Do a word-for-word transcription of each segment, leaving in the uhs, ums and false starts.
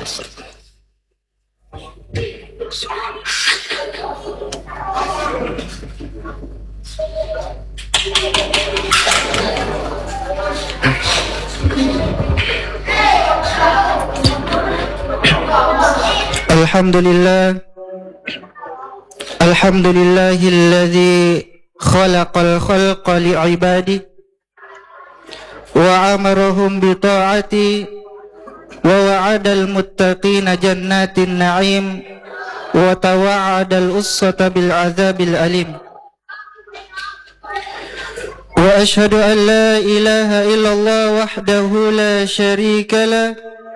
Alhamdulillah Alhamdulillahilladzi khalaqal khalqa li'ibadi wa amarahum bi ta'ati wa wa'adal muttaqina jannatin na'im wa tawa'adal ussata bil azabil alim. Wa ashhadu an la ilaha illallah wahdahu la syarika lah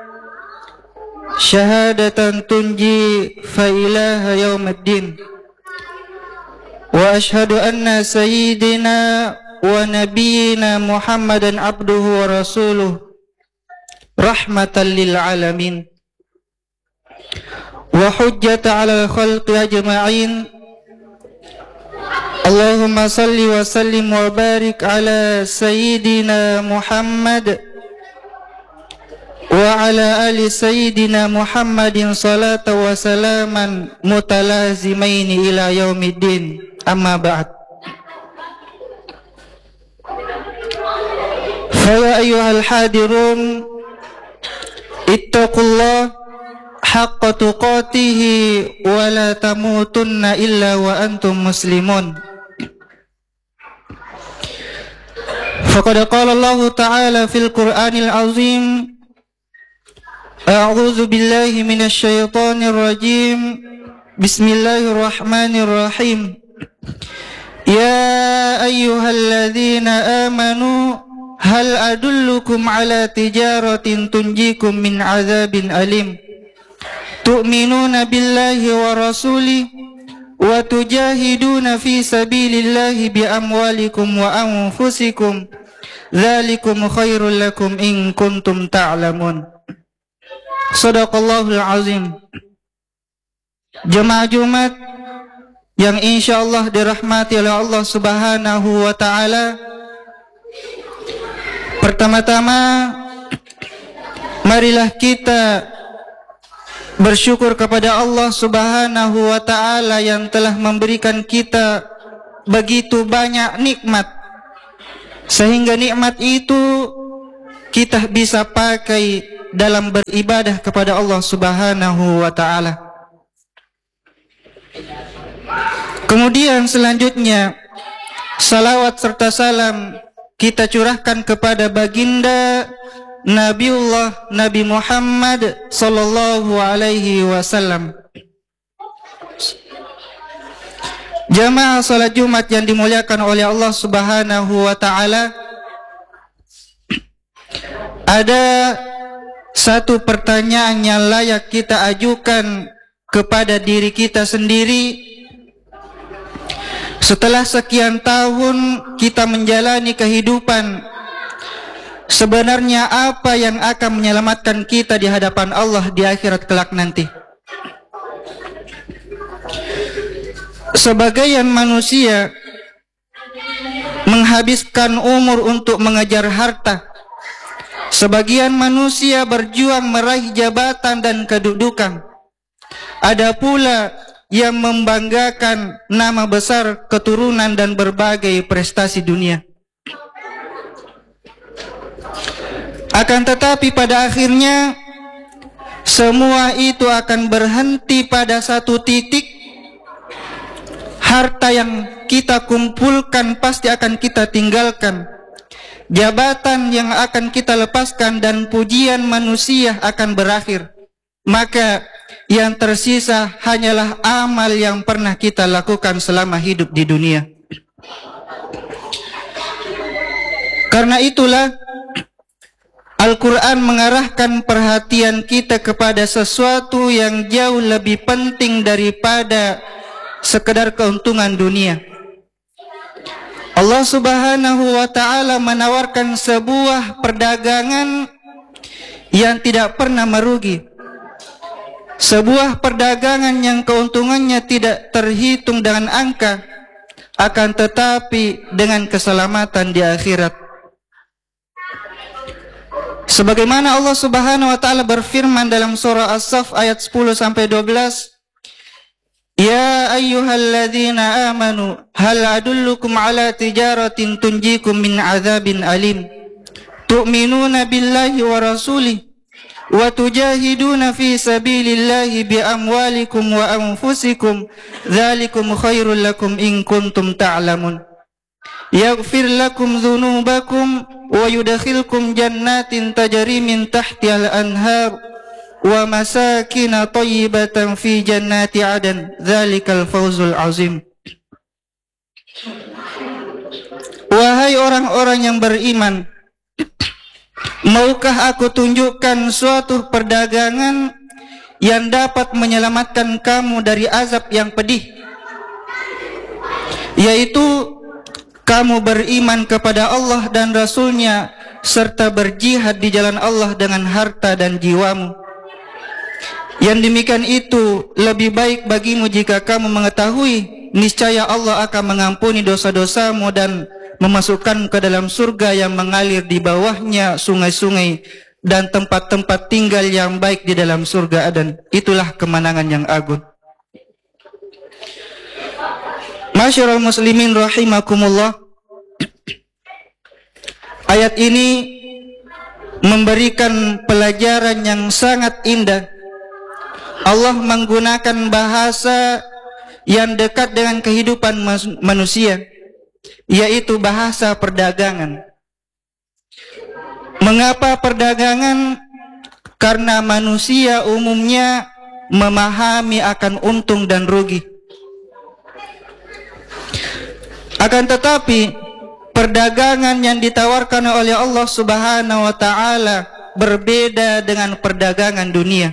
syahadatan tunji fa ilaha yaumiddin. Wa ashhadu anna sayyidina wa nabiyyina Muhammadan abduhu wa rasuluh rahmatan lil alamin wa hujjata 'alal khalqi ajma'in. Allahumma salli wa sallim wa barik ala sayyidina Muhammad wa ala ali sayyidina Muhammadin salatan wa salaman mutalazimaini ila yaumiddin. Amma ba'd. Fa ya ayyuhal hadirun ittaqullah haqqa tuqatihi wa la tamutunna illa wa antum muslimun. Faqad qala Allah ta'ala fil Qur'anil azim, a'udzu billahi minasy syaithanir rajim. Bismillahirrahmanirrahim. Ya ayyuhalladzina amanu hal adullukum ala tijaratin tunjikum min azabin alim tu'minuna billahi wa rasuli wa tujahiduna fi sabilillahi bi amwalikum wa anfusikum dzalikum khairul lakum in kuntum ta'lamun. Shadaqallahul azim. Jemaah Jumat yang insyaallah dirahmati oleh Allah Subhanahu wa taala, pertama-tama marilah kita bersyukur kepada Allah Subhanahu wa taala yang telah memberikan kita begitu banyak nikmat, sehingga nikmat itu kita bisa pakai dalam beribadah kepada Allah Subhanahu wa taala. Kemudian selanjutnya salawat serta salam kita curahkan kepada baginda Nabiullah Nabi Muhammad sallallahu alaihi wasallam. Jamaah salat Jumat yang dimuliakan oleh Allah Subhanahu wa taala, ada satu pertanyaan yang layak kita ajukan kepada diri kita sendiri. Setelah sekian tahun kita menjalani kehidupan, sebenarnya apa yang akan menyelamatkan kita di hadapan Allah di akhirat kelak nanti? Sebagian manusia menghabiskan umur untuk mengejar harta. Sebagian manusia berjuang meraih jabatan dan kedudukan. Ada pula yang membanggakan nama besar, keturunan dan berbagai prestasi dunia. Akan tetapi pada akhirnya semua itu akan berhenti pada satu titik. Harta yang kita kumpulkan pasti akan kita tinggalkan. Jabatan yang akan kita lepaskan dan pujian manusia akan berakhir. Maka yang tersisa hanyalah amal yang pernah kita lakukan selama hidup di dunia. Karena itulah Al-Quran mengarahkan perhatian kita kepada sesuatu yang jauh lebih penting daripada sekedar keuntungan dunia. Allah Subhanahu wa ta'ala menawarkan sebuah perdagangan yang tidak pernah merugi. Sebuah perdagangan yang keuntungannya tidak terhitung dengan angka, akan tetapi dengan keselamatan di akhirat. Sebagaimana Allah Subhanahu wa taala berfirman dalam surah As-Saff ayat sepuluh sampai dua belas, Ya ayyuhalladzina amanu hal adullukum ala tijaratin tunjikum min azabin alim tu'minuna billahi wa rasulih wa tujahiduna fi sabilillahi bi amwalikum wa anfusikum dzalikum khairul lakum in kuntum ta'lamun yaghfir lakum dzunubakum wa yudkhilkum jannatin tajri min tahtihal anhar wa masakina thayyibatan fi jannati adan dzalikal fawzul azim. Wahai orang-orang yang beriman, maukah aku tunjukkan suatu perdagangan yang dapat menyelamatkan kamu dari azab yang pedih, yaitu kamu beriman kepada Allah dan Rasul-Nya serta berjihad di jalan Allah dengan harta dan jiwamu. Yang demikian itu lebih baik bagimu jika kamu mengetahui niscaya Allah akan mengampuni dosa-dosamu dan memasukkan ke dalam surga yang mengalir di bawahnya sungai-sungai dan tempat-tempat tinggal yang baik di dalam surga Adan. Itulah kemenangan yang agung. Masyarul muslimin rahimakumullah. Ayat ini memberikan pelajaran yang sangat indah. Allah menggunakan bahasa yang dekat dengan kehidupan manusia, yaitu bahasa perdagangan. Mengapa perdagangan? Karena manusia umumnya memahami akan untung dan rugi. Akan tetapi perdagangan yang ditawarkan oleh Allah Subhanahu wa taala berbeda dengan perdagangan dunia.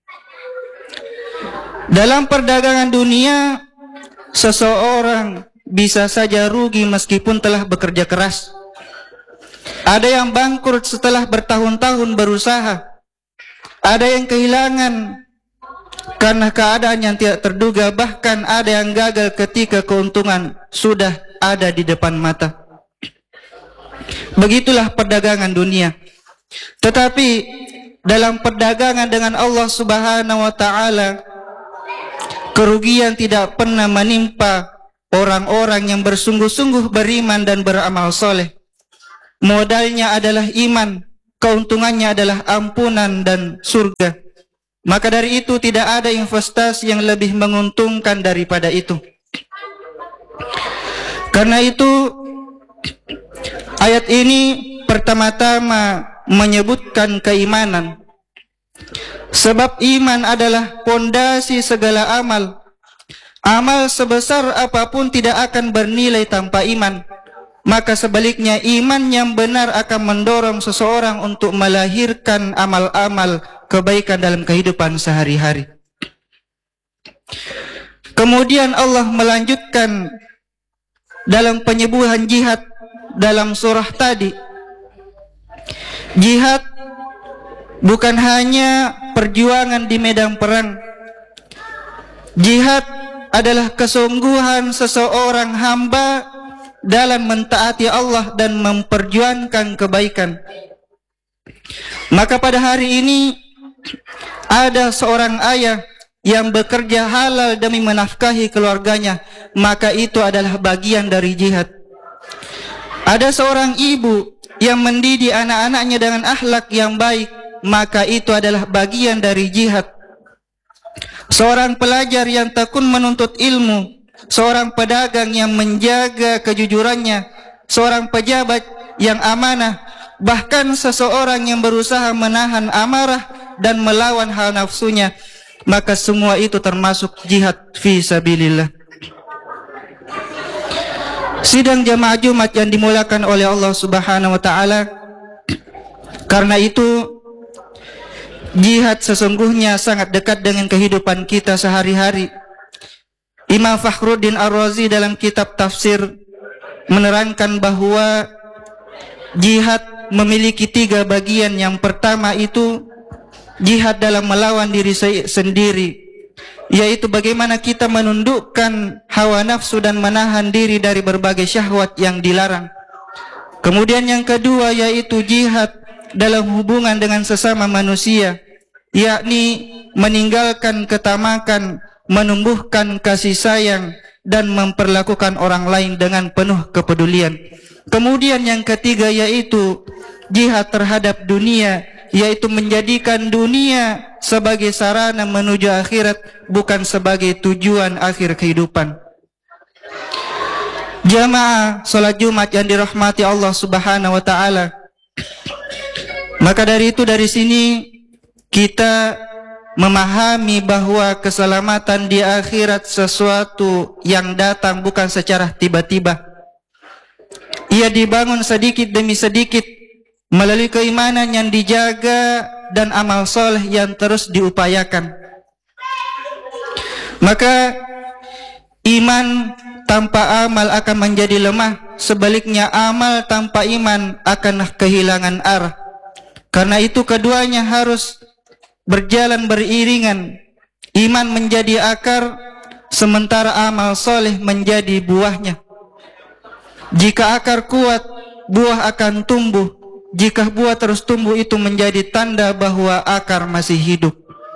Dalam perdagangan dunia, seseorang bisa saja rugi meskipun telah bekerja keras. Ada yang bangkrut setelah bertahun-tahun berusaha. Ada yang kehilangan karena keadaan yang tidak terduga. Bahkan ada yang gagal ketika keuntungan sudah ada di depan mata. Begitulah perdagangan dunia. Tetapi dalam perdagangan dengan Allah Subhanahu wa taala, kerugian tidak pernah menimpa orang-orang yang bersungguh-sungguh beriman dan beramal soleh. Modalnya adalah iman, keuntungannya adalah ampunan dan surga. Maka dari itu tidak ada investasi yang lebih menguntungkan daripada itu. Karena itu ayat ini pertama-tama menyebutkan keimanan. Sebab iman adalah pondasi segala amal. Amal sebesar apapun tidak akan bernilai tanpa iman. Maka sebaliknya iman yang benar akan mendorong seseorang untuk melahirkan amal-amal kebaikan dalam kehidupan sehari-hari. Kemudian Allah melanjutkan dalam penyembuhan jihad dalam surah tadi. Jihad bukan hanya perjuangan di medan perang. Jihad adalah kesungguhan seseorang hamba dalam mentaati Allah dan memperjuangkan kebaikan. Maka pada hari ini ada seorang ayah yang bekerja halal demi menafkahi keluarganya, maka itu adalah bagian dari jihad. Ada seorang ibu yang mendidik anak-anaknya dengan akhlak yang baik, maka itu adalah bagian dari jihad. Seorang pelajar yang tekun menuntut ilmu, seorang pedagang yang menjaga kejujurannya, seorang pejabat yang amanah, bahkan seseorang yang berusaha menahan amarah dan melawan hawa nafsunya, maka semua itu termasuk jihad fi sabilillah. Sidang jamaah Jumat yang dimulakan oleh Allah Subhanahu wa taala, karena itu jihad sesungguhnya sangat dekat dengan kehidupan kita sehari-hari. Imam Fakhruddin Ar-Razi dalam kitab tafsir menerangkan bahwa jihad memiliki tiga bagian. Yang pertama itu jihad dalam melawan diri sendiri, yaitu bagaimana kita menundukkan hawa nafsu dan menahan diri dari berbagai syahwat yang dilarang. Kemudian yang kedua yaitu jihad dalam hubungan dengan sesama manusia, yakni meninggalkan ketamakan, menumbuhkan kasih sayang, dan memperlakukan orang lain dengan penuh kepedulian. Kemudian yang ketiga yaitu jihad terhadap dunia, yaitu menjadikan dunia sebagai sarana menuju akhirat, bukan sebagai tujuan akhir kehidupan. Jamaah salat Jumat yang dirahmati Allah Subhanahu wa taala. Maka dari itu, dari sini kita memahami bahwa keselamatan di akhirat sesuatu yang datang bukan secara tiba-tiba. Ia dibangun sedikit demi sedikit melalui keimanan yang dijaga dan amal soleh yang terus diupayakan. Maka iman tanpa amal akan menjadi lemah. Sebaliknya, amal tanpa iman akan kehilangan arah. Karena itu keduanya harus berjalan beriringan. Iman menjadi akar, sementara amal soleh menjadi buahnya. Jika akar kuat, buah akan tumbuh. Jika buah terus tumbuh, itu menjadi tanda bahwa akar masih hidup.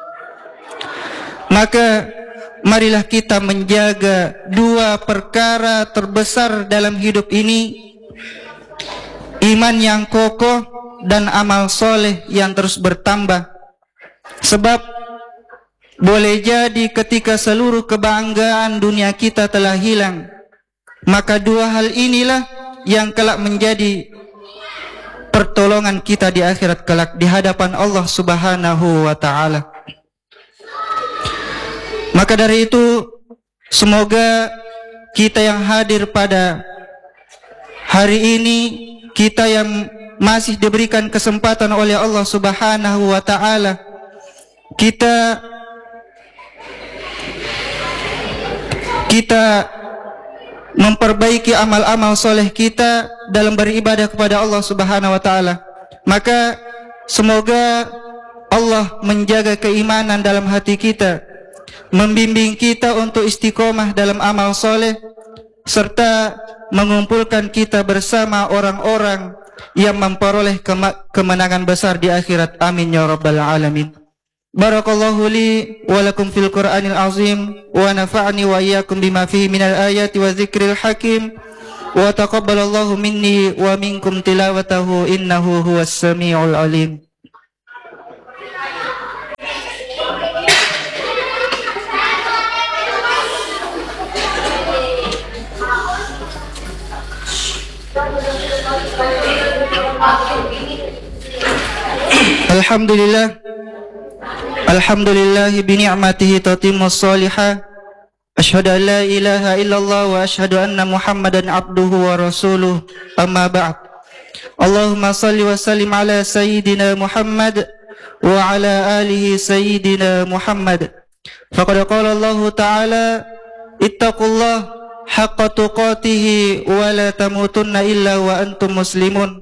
Maka marilah kita menjaga dua perkara terbesar dalam hidup ini: iman yang kokoh dan amal soleh yang terus bertambah. Sebab boleh jadi ketika seluruh kebanggaan dunia kita telah hilang, maka dua hal inilah yang kelak menjadi pertolongan kita di akhirat kelak di hadapan Allah Subhanahu wa taala. Maka dari itu, semoga kita yang hadir pada hari ini, kita yang masih diberikan kesempatan oleh Allah Subhanahu wa taala, kita kita memperbaiki amal-amal soleh kita dalam beribadah kepada Allah Subhanahu wa taala. Maka semoga Allah menjaga keimanan dalam hati kita, membimbing kita untuk istiqomah dalam amal soleh, serta mengumpulkan kita bersama orang-orang yang memperoleh kemenangan besar di akhirat. Amin ya rabbal alamin. Barakallahu li wa lakum fil Qur'anil azim, wa nafa'ani wa iyyakum bima fihi minal ayati wa dzikril hakim, wa taqabbalallahu minni wa minkum tilawatahu innahu huwas samiul alim. Alhamdulillah, Alhamdulillah bi ni'matihi tatimmus salihah. Asyhadu an la ilaha illallah wa asyhadu anna Muhammadan abduhu wa rasuluh. Amma ba'd. Allahumma salli wa sallim ala sayyidina Muhammad wa ala alihi sayyidina Muhammad. Faqad qala Allah ta'ala, ittaqullah haqqa tuqatih wa la tamutunna illa wa antum muslimun.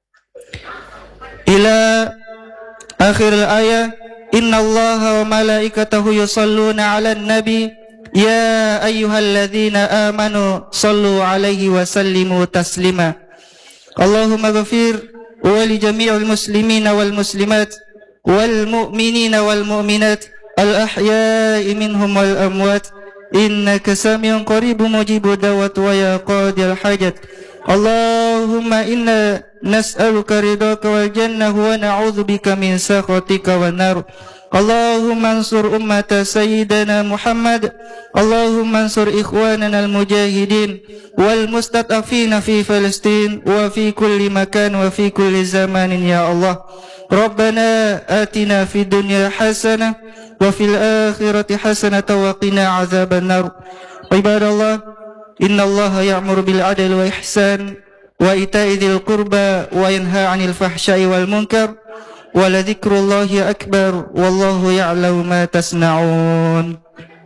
Ila akhir al-ayah, inna allaha wa malaikatahu yusalluna ala nabi ya ayyuhalladzina amanu sallu alaihi wa sallimu taslima. Allahumma ghafir wa li jami'il muslimina wal muslimat wal mu'minina wal mu'minat al ahya'i minhum wal amwat innaka sami'un qaribun mujibud da'wat wa ya qadil hajat. Allahumma inna nas'aluka ridhaka wal jannah wa na'udzu bika min sakhatika wan nar. Allahumma ansur ummata sayyidina Muhammad. Allahumma ansur ikhwanana al-mujahidin wal mustatafina fi Palestin wa fi kulli makan wa fi kulli zamanin ya Allah. Rabbana atina fid dunya hasanah wa fil akhirati hasanah wa qina azaban nar. Ibadallah, inna allaha ya'muru bil adli wa ihsan wa ita'i dzil qurba wa yanha 'anil fahsya'i wal munkar wa la dzikrullahi akbar wallahu ya'lamu ma tasna'un.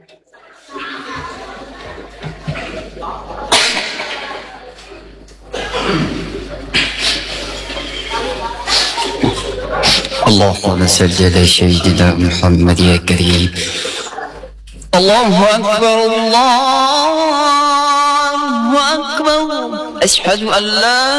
Allahumma salli ala sayyidina Muhammad ya karim. Allahu akbar, Allahu akbar. Ashhadu an la